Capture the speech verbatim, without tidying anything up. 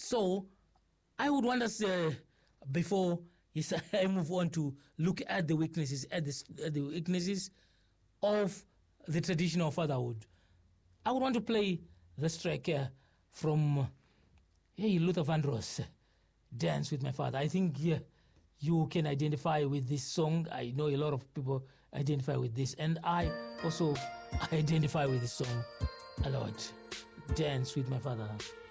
So I would want us, uh, before yes, I move on, to look at the weaknesses, at the, at the weaknesses of the traditional fatherhood. I would want to play this track uh, from hey, Luther Vandross, Dance with My Father. I think yeah, you can identify with this song. I know a lot of people identify with this, and I also identify with this song a lot. Dance with My Father.